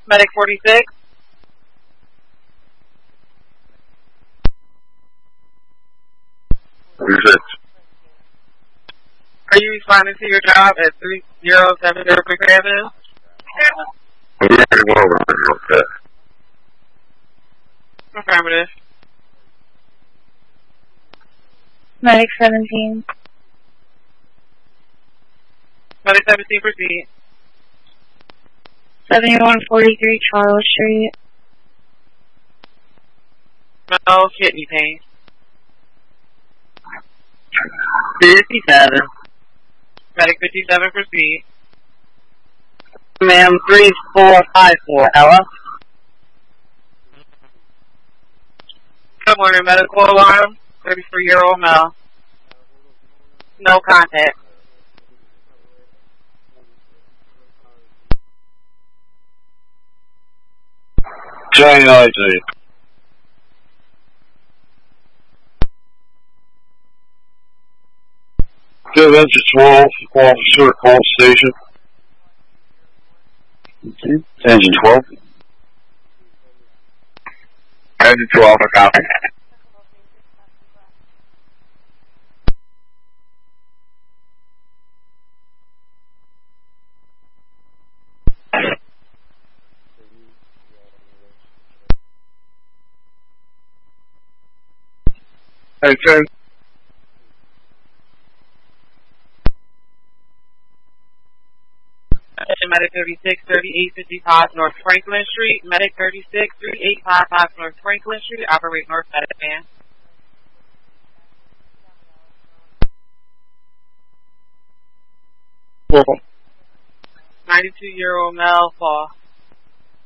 Medic 46. Are you responding to your job at 3070 Quick Avenue? Affirmative. Medic 17. Medic 17, proceed. 7143 Charles Street. No kidney pain. 57. Medic 57, proceed. Ma'am, 3454, Ella. Good morning, medical alarm. 33-year-old male. No contact. JID. Give engine 12, officer, call station. Engine 12. Engine 12, I copy. Hey, Tim. Medic 36, 3855 North Franklin Street. Medic 36, 3855 North Franklin Street. Operate North Medic van. 92-year-old male fall.